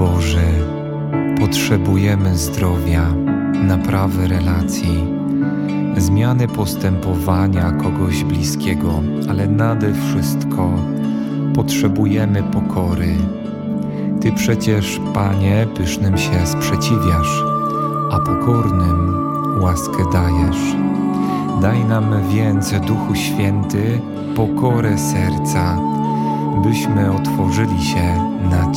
Boże, potrzebujemy zdrowia, naprawy relacji, zmiany postępowania kogoś bliskiego, ale nade wszystko potrzebujemy pokory. Ty przecież, Panie, pysznym się sprzeciwiasz, a pokornym łaskę dajesz. Daj nam więc, Duchu Święty, pokorę serca, byśmy otworzyli się na